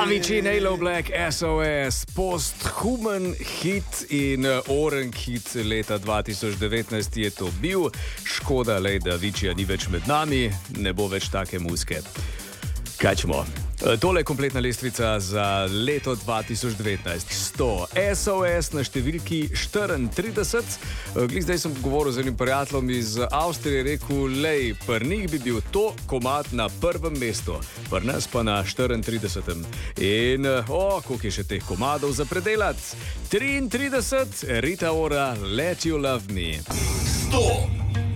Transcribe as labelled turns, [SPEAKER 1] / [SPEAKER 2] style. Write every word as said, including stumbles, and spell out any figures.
[SPEAKER 1] Avicii, Halo Black, S O S, posthuman hit in oren hit leta dva tisoč devetnajst je to bil. Škoda le, da Avicii ni več med nami, ne bo več take muzike. Kaj ćemo? Tole je kompletna lestvica za leto dva tisoč devetnajst. sto. S O S na številki štiriintrideset. Glih zdaj sem govoril z enim prijateljem iz Avstrije, rekel, lej, pri njih bi bil to komad na prvem mestu, pri nas pa na štiriintridesetem. In, o, koliko je še teh komadov za predelati? triintrideset, Rita Ora, Let You Love Me.
[SPEAKER 2] sto.